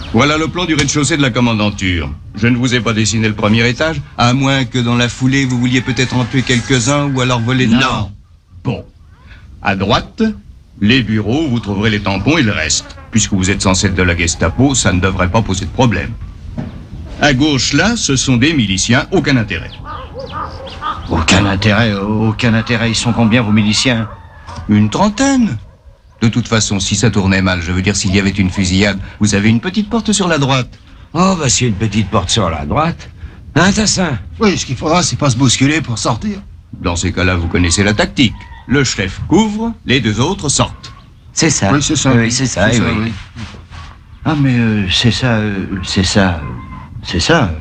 Voilà le plan du rez-de-chaussée de la commandanture. Je ne vous ai pas dessiné le premier étage, à moins que dans la foulée, vous vouliez peut-être en tuer quelques-uns ou alors voler... Non. Bon. À droite, les bureaux, vous trouverez les tampons et le reste. Puisque vous êtes censé être de la Gestapo, ça ne devrait pas poser de problème. À gauche, là, ce sont des miliciens, aucun intérêt. Aucun intérêt. Ils sont combien, vos miliciens? Une trentaine. De toute façon, si ça tournait mal, je veux dire, s'il y avait une fusillade, vous avez une petite porte sur la droite. Oh, bah, s'il y a une petite porte sur la droite. Hein, Tassin? Oui, ce qu'il faudra, c'est pas se bousculer pour sortir. Dans ces cas-là, vous connaissez la tactique. Le chef couvre, les deux autres sortent. C'est ça. Oui, c'est ça. Oui, c'est ça, oui. oui. Ah, mais c'est ça.